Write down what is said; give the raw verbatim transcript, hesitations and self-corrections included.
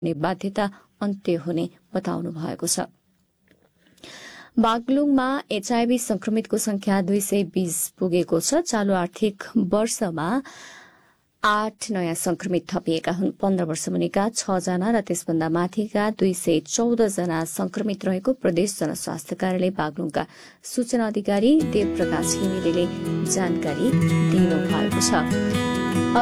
बाध्यता अन्त्य हुने बताउनु भएको छ। बागलुङमा एचआईभी संक्रमितको संख्या दुई सय बीस पुगेको छ। चालू आर्थिक वर्षमा आठ नयाँ संक्रमित थपिएका हुन्। पन्ध्र वर्ष मुनिका छ जना र त्यसभन्दा माथिका दुई सय चौध जना संक्रमित रहेको प्रदेश जनस्वास्थ्य कार्यालय बागलुङका सूचना अधिकारी देवप्रकाश घिमिरेले जानकारी दिनुभएको छ।